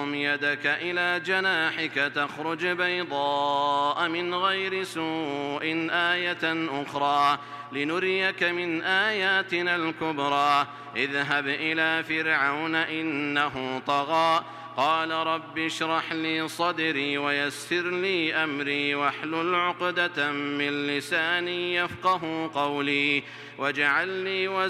واضمم يدك إلى جناحك تخرج بيضاء من غير سوء آية أخرى لنريك من آياتنا الكبرى اذهب إلى فرعون إنه طغى قال رب اشرح لي صدري ويسر لي أمري واحلل عقدة من لساني يفقه قولي واجعل لي